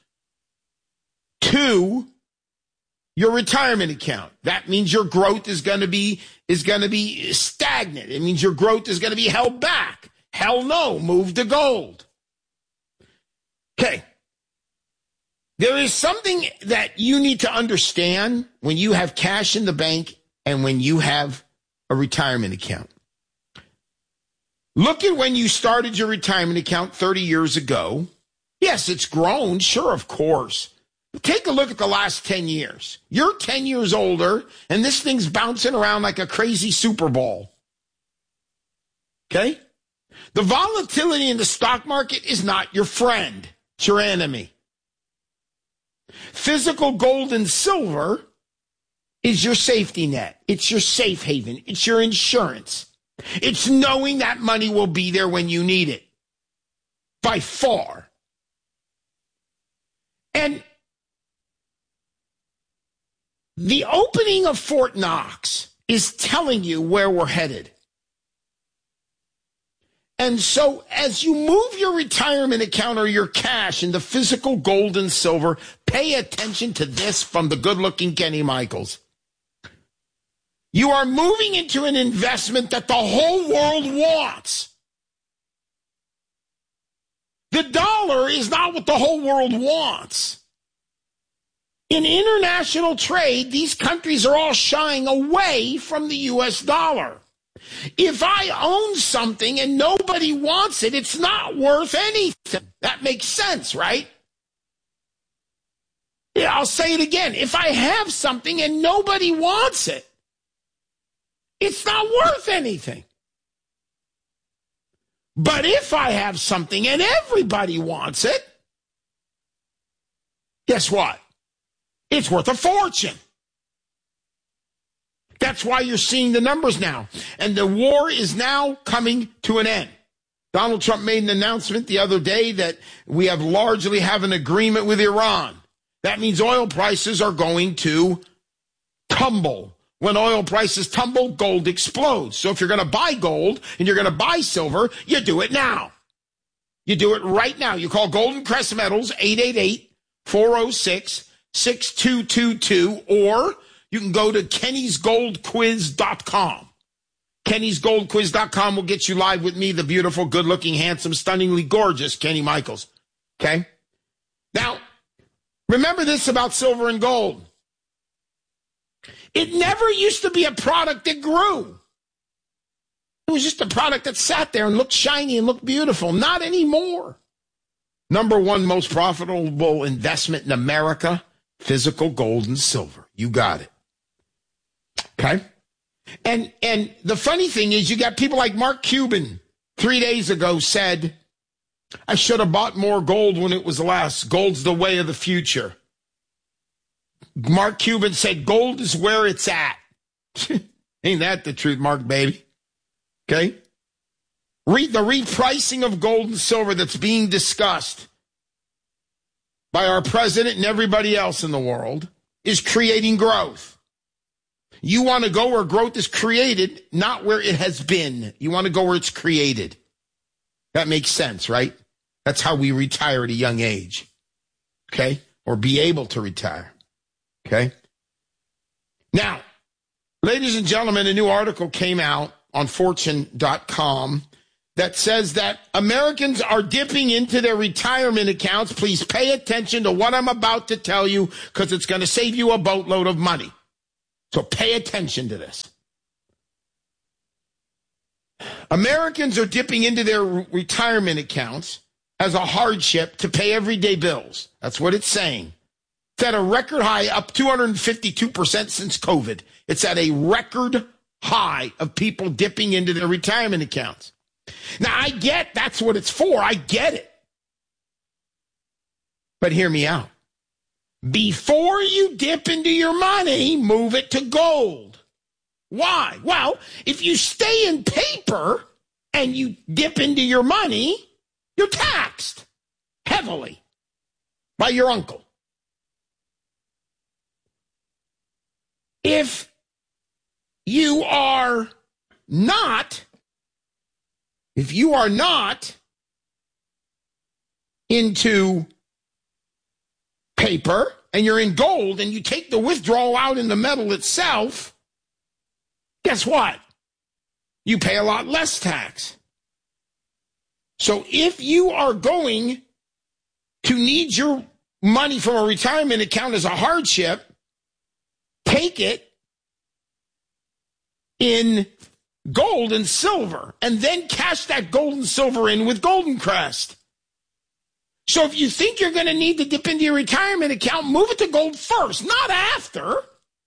to your retirement account. That means your growth is going to be stagnant. It means your growth is going to be held back. Hell no, move to gold. Okay. There is something that you need to understand when you have cash in the bank and when you have a retirement account. Look at when you started your retirement account 30 years ago. Yes, it's grown. Sure, of course. But take a look at the last 10 years. You're 10 years older, and this thing's bouncing around like a crazy Super Bowl. Okay? The volatility in the stock market is not your friend. It's your enemy. Physical gold and silver is your safety net. It's your safe haven. It's your insurance. It's knowing that money will be there when you need it. By far. And the opening of Fort Knox is telling you where we're headed. And so as you move your retirement account or your cash into physical gold and silver, pay attention to this from the good-looking Kenny Michaels. You are moving into an investment that the whole world wants. The dollar is not what the whole world wants. In international trade, these countries are all shying away from the U.S. dollar. If I own something and nobody wants it, it's not worth anything. That makes sense, right? Yeah, I'll say it again. If I have something and nobody wants it, it's not worth anything. But if I have something and everybody wants it, guess what? It's worth a fortune. That's why you're seeing the numbers now. And the war is now coming to an end. Donald Trump made an announcement the other day that we have largely have an agreement with Iran. That means oil prices are going to tumble. When oil prices tumble, gold explodes. So if you're going to buy gold and you're going to buy silver, you do it now. You do it right now. You call Golden Crest Metals, 888-406-6222, or you can go to kennysgoldquiz.com. kennysgoldquiz.com will get you live with me, the beautiful, good-looking, handsome, stunningly gorgeous Kenny Michaels. Okay? Now, remember this about silver and gold. It never used to be a product that grew. It was just a product that sat there and looked shiny and looked beautiful. Not anymore. Number one most profitable investment in America, physical gold and silver. You got it. Okay? And the funny thing is you got people like Mark Cuban 3 days ago said I should have bought more gold when it was less. Gold's the way of the future. Mark Cuban said gold is where it's at. Ain't that the truth, Mark, baby? Okay? Read the repricing of gold and silver that's being discussed by our president and everybody else in the world is creating growth. You want to go where growth is created, not where it has been. You want to go where it's created. That makes sense, right? That's how we retire at a young age, okay? Or be able to retire, okay? Now, ladies and gentlemen, a new article came out on Fortune.com that says that Americans are dipping into their retirement accounts. Please pay attention to what I'm about to tell you because it's going to save you a boatload of money. So pay attention to this. Americans are dipping into their retirement accounts as a hardship to pay everyday bills. That's what it's saying. It's at a record high, up 252% since COVID. It's at a record high of people dipping into their retirement accounts. Now, I get that's what it's for. I get it. But hear me out. Before you dip into your money, move it to gold. Why? Well, if you stay in paper and you dip into your money, you're taxed heavily by your uncle. If you are not into paper and you're in gold and you take the withdrawal out in the metal itself, guess what? You pay a lot less tax. So if you are going to need your money from a retirement account as a hardship, take it in gold and silver, and then cash that gold and silver in with Golden Crest. So if you think you're going to need to dip into your retirement account, move it to gold first, not after.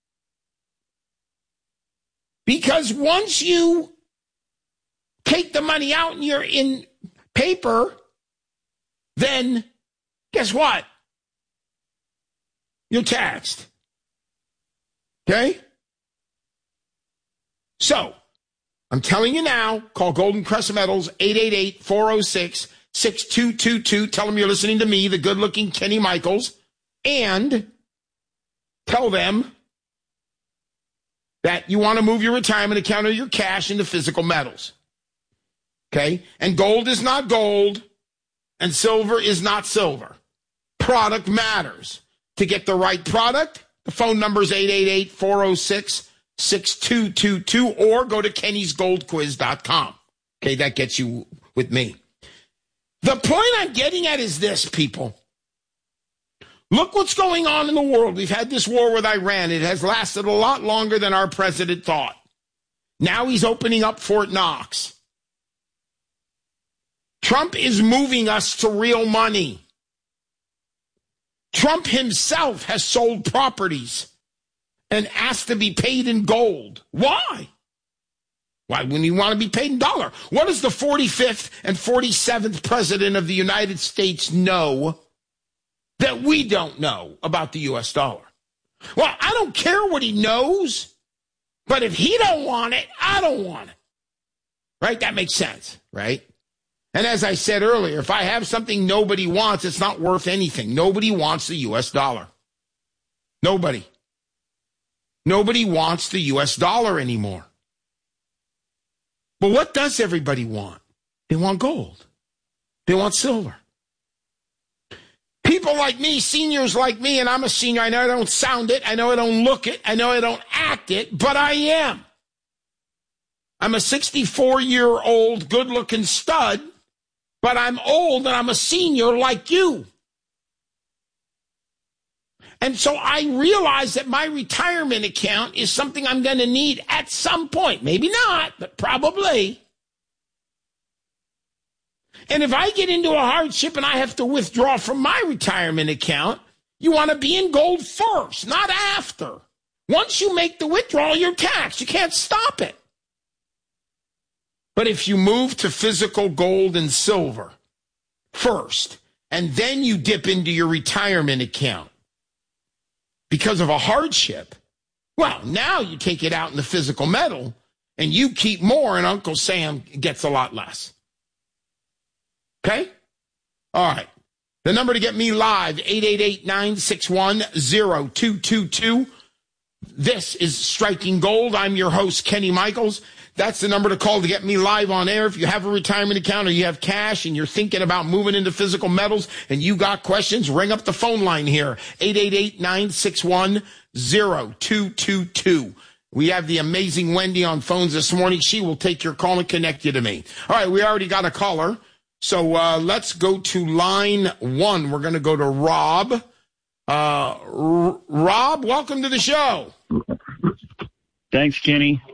Because once you take the money out and you're in paper, then guess what? You're taxed. Okay? So, I'm telling you now, call Golden Crest Metals, 888-406-6222. Tell them you're listening to me, the good-looking Kenny Michaels, and tell them that you want to move your retirement account or your cash into physical metals. Okay? And gold is not gold, and silver is not silver. Product matters. To get the right product, the phone number is 888-406-6222, or go to kennysgoldquiz.com. Okay, that gets you with me. The point I'm getting at is this, people. Look what's going on in the world. We've had this war with Iran. It has lasted a lot longer than our president thought. Now he's opening up Fort Knox. Trump is moving us to real money. Trump himself has sold properties and asked to be paid in gold. Why? Why wouldn't he want to be paid in dollar? What does the 45th and 47th president of the United States know that we don't know about the U.S. dollar? Well, I don't care what he knows, but if he don't want it, I don't want it. Right? That makes sense, right? And as I said earlier, if I have something nobody wants, it's not worth anything. Nobody wants the U.S. dollar. Nobody. Nobody wants the U.S. dollar anymore. But what does everybody want? They want gold. They want silver. People like me, seniors like me, and I'm a senior. I know I don't sound it. I know I don't look it. I know I don't act it, but I am. I'm a 64-year-old good-looking stud, but I'm old and I'm a senior like you. And so I realize that my retirement account is something I'm going to need at some point. Maybe not, but probably. And if I get into a hardship and I have to withdraw from my retirement account, you want to be in gold first, not after. Once you make the withdrawal, you're taxed. You can't stop it. But if you move to physical gold and silver, first, and then you dip into your retirement account because of a hardship, well, now you take it out in the physical metal and you keep more and Uncle Sam gets a lot less. Okay? All right. The number to get me live, 888-961-0222. This is Striking Gold. I'm your host, Kenny Michaels. That's the number to call to get me live on air. If you have a retirement account or you have cash and you're thinking about moving into physical metals and you got questions, ring up the phone line here, 888-961-0222. We have the amazing Wendy on phones this morning. She will take your call and connect you to me. All right, we already got a caller. So let's go to line 1. We're going to go to Rob. Rob, welcome to the show. Thanks, Kenny.